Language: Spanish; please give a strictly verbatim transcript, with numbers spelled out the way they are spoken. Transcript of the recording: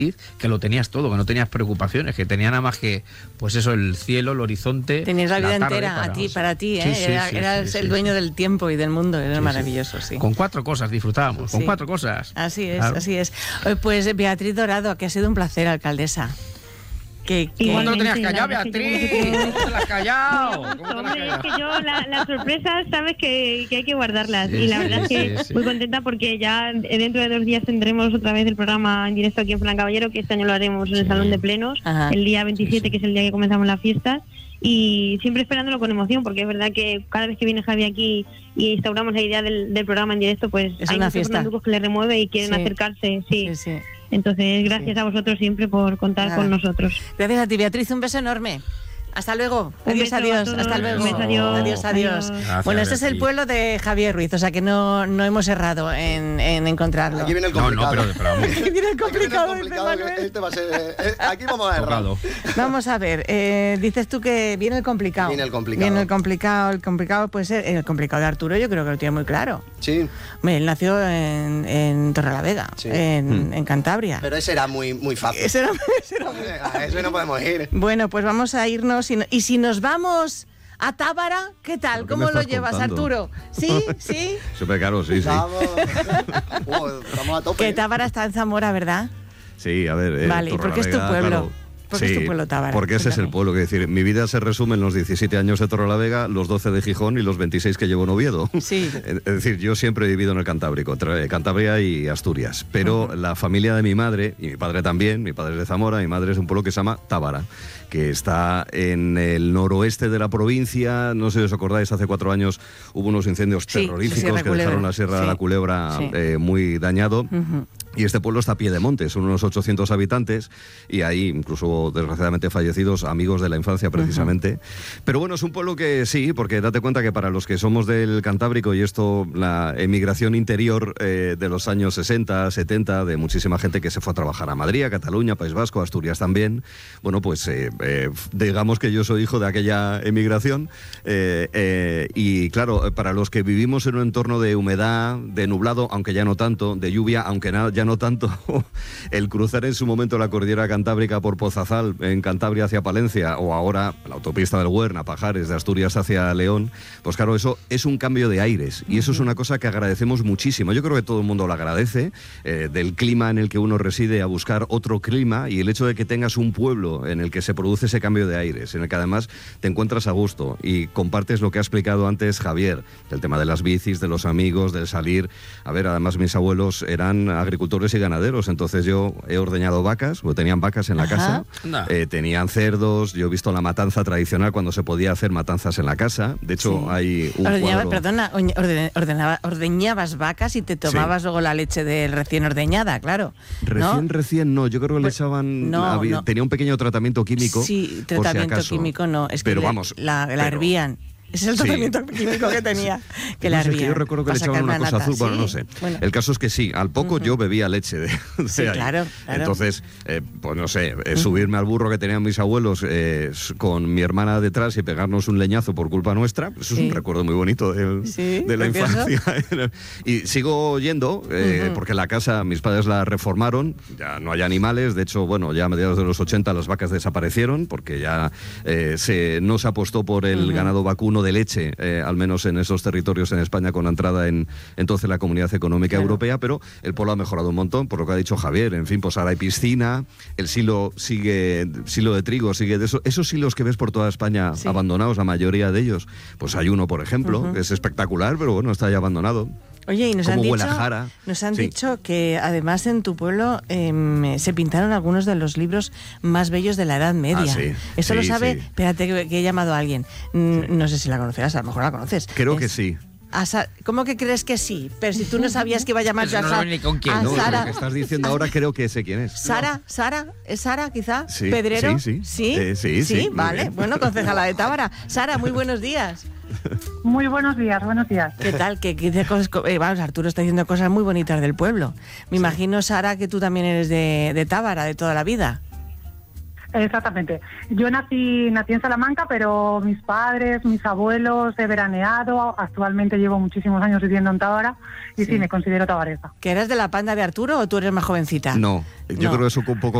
que lo tenías todo, que no tenías preocupaciones, que tenía nada más que, pues eso, el cielo, el horizonte. Tenías la vida la entera para, a ti, o sea, para ti, ¿eh? Sí, sí, Era, sí, eras sí, el sí, dueño sí. del tiempo y del mundo, era Sí, maravilloso, sí. sí. Con cuatro cosas disfrutábamos, Sí. con cuatro cosas. Así es, Claro. así es. Eh, Pues Beatriz Dorado, que ha sido un placer, alcaldesa. Que, que... ¿Cómo te lo tenías Igualmente, callado, la verdad es que Beatriz? yo- ¿Cómo te lo has callado? ¿Cómo te lo has Hombre, es callado? que yo la- las sorpresas sabes que, que hay que guardarlas Sí, y la sí, verdad es que sí, sí. muy contenta porque ya dentro de dos días tendremos otra vez el programa en directo aquí en Plan Caballero, que este año lo haremos en el Sí. Salón de Plenos, Ajá. el día veintisiete, Sí, sí. que es el día que comenzamos las fiestas, y siempre esperándolo con emoción, porque es verdad que cada vez que viene Javi aquí y instauramos la idea del, del programa en directo, pues Es hay una muchos fiesta. fernanducos que le remueve y quieren Sí. acercarse, sí. Sí, sí. Entonces, gracias Sí. a vosotros siempre por contar Nada. con nosotros. Gracias a ti, Beatriz, un beso enorme. Hasta luego. Un Adiós, beso a adiós. todos. Hasta luego. Un beso, adiós. Adiós, adiós. Adiós. Gracias, Bueno, este es el Beatriz. pueblo de Javier Ruiz, o sea que no, no hemos errado en, en encontrarlo. Aquí viene el No, no, complicado. pero, pero vamos, Viene el Aquí viene el complicado, dice complicado, Manuel. este va a ser, eh, aquí vamos a errar. tocado. Vamos a ver, eh, dices tú que viene el complicado. Viene el complicado. Viene el complicado, el complicado puede ser, el complicado de Arturo yo creo que lo tiene muy claro. Sí, Hombre, él nació en, en Torrelavega, Sí. en, en Cantabria. pero ese era muy, muy fácil. Ese era- ese era muy- A eso no podemos ir. Bueno, pues vamos a irnos. Y, no- y si nos vamos a Tábara, ¿qué tal? ¿Pero qué ¿Cómo me lo estás llevas, contando? Arturo? ¿Sí? ¿Sí? Súper caro, sí, sí. Vamos. Oh, estamos a tope. Que Tábara está en Zamora, ¿verdad? Sí, a ver. eh, Vale, ¿y por qué es tu Torrelavega, pueblo? claro. ¿Por qué es tu Sí, pueblo, Tábara? Porque ese es el Cuéntame. pueblo, que decir, mi vida se resume en los diecisiete años de Torrelavega, los doce de Gijón y los veintiséis que llevo en Oviedo. Sí. Es decir, yo siempre he vivido en el Cantábrico, entre Cantabria y Asturias, pero Ujú. la familia de mi madre, y mi padre también, mi padre es de Zamora, mi madre es de un pueblo que se llama Tábara, que está en el noroeste de la provincia. No sé si os acordáis, hace cuatro años hubo unos incendios Sí, terroríficos Sierra que Culebra. dejaron la Sierra de Sí. la Culebra Sí. eh, muy dañado. Ujú. Y este pueblo está a pie de monte, son unos ochocientos habitantes y hay incluso desgraciadamente fallecidos amigos de la infancia precisamente. Pero bueno, es un pueblo que sí, porque date cuenta que para los que somos del Cantábrico y esto, la emigración interior eh, de los años sesenta, setenta, de muchísima gente que se fue a trabajar a Madrid, a Cataluña, País Vasco, Asturias también. Bueno, pues eh, eh, digamos que yo soy hijo de aquella emigración eh, eh, y claro, para los que vivimos en un entorno de humedad, de nublado, aunque ya no tanto, de lluvia, aunque na- ya no tanto, el cruzar en su momento la cordillera cantábrica por Pozazal, en Cantabria hacia Palencia, o ahora la autopista del Huerna, Pajares, de Asturias hacia León, pues claro, eso es un cambio de aires y eso es una cosa que agradecemos muchísimo. Yo creo que todo el mundo lo agradece, eh, del clima en el que uno reside a buscar otro clima y el hecho de que tengas un pueblo en el que se produce ese cambio de aires, en el que además te encuentras a gusto y compartes lo que ha explicado antes Javier, del tema de las bicis, de los amigos, del salir. A ver, además mis abuelos eran agricultores y ganaderos, entonces yo he ordeñado vacas, porque tenían vacas en la Ajá. casa, Anda. eh, tenían cerdos, yo he visto la matanza tradicional cuando se podía hacer matanzas en la casa, de hecho Sí. hay un Ordeñaba- cuadro... Perdona, oñe- orde- ordenaba- ordeñabas vacas y te tomabas luego la leche de recién ordeñada, claro. ¿no? Recién, recién no, yo creo que le Pues, echaban, no, había- no. tenía un pequeño tratamiento químico. Sí, por si tratamiento acaso. químico no, es pero que le- vamos, la, la pero- hervían. Ese es el Sí. tratamiento químico que tenía, que No la sé, es hervían. que yo recuerdo que para le echaban sacar una cosa nata, azul, bueno, sí. no sé. Bueno. El caso es que sí, al poco Ujú. yo bebía leche de, de Sí, ahí. claro, claro. Entonces, eh, pues no sé, eh, subirme al burro que tenían mis abuelos eh, s- con mi hermana detrás y pegarnos un leñazo por culpa nuestra, pues eso Sí. es un recuerdo muy bonito del- Sí, de la precioso. infancia. Y sigo yendo, eh, Ujú. porque la casa, mis padres la reformaron, ya no hay animales, de hecho, bueno, ya a mediados de los ochenta las vacas desaparecieron, porque ya eh, se, no se apostó por el Ujú. ganado vacuno de leche, eh, al menos en esos territorios en España con la entrada en entonces la Comunidad Económica Claro. Europea, pero el pueblo ha mejorado un montón, por lo que ha dicho Javier. En fin, pues ahora hay piscina, el silo sigue, silo de trigo sigue de eso. Esos silos que ves por toda España Sí. abandonados, la mayoría de ellos, pues hay uno, por ejemplo, Ujú. que es espectacular, pero bueno, está ya abandonado. Oye, y nos han, Como dicho, huele a jara. nos han Sí. dicho que además en tu pueblo em, se pintaron algunos de los libros más bellos de la Edad Media. Ah, sí. Eso lo Sí, sabe, sí. espérate que, que he llamado a alguien. Mm, Sí. No sé si la conocerás, a lo mejor la conoces. Creo que Es- sí. a Sa- ¿Cómo que crees que sí? Pero si tú no sabías que iba a llamar Eso yo a, no Sa- sabe ni con quién. a No, Sara. lo que estás diciendo ahora creo que sé quién es. Sara, Sara, ¿es Sara quizá? Sí, ¿Pedrero? sí, sí. ¿Sí? Eh, sí, sí, muy vale. bien. Bueno, concejala de Tábara. Sara, muy buenos días. Muy buenos días, buenos días. ¿Qué tal? Que, que dice cosas, co- eh, vamos, Arturo está diciendo cosas muy bonitas del pueblo. Me imagino, Sara, que tú también eres de, de Tábara de toda la vida. Exactamente. Yo nací, nací en Salamanca, pero mis padres, mis abuelos, he veraneado. Actualmente llevo muchísimos años viviendo en Tábara y sí, Sí. me considero tabaresa. ¿Que eres de la panda de Arturo o tú eres más jovencita? No, yo No. creo que es un poco